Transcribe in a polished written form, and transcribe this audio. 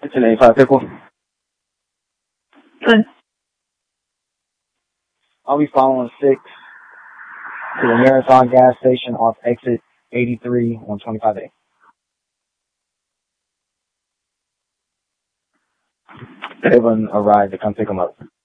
It's an 85 pickle. Good. I'll be following 6 to the Marathon gas station off exit 83 on 25A. They have a ride to come pick them up.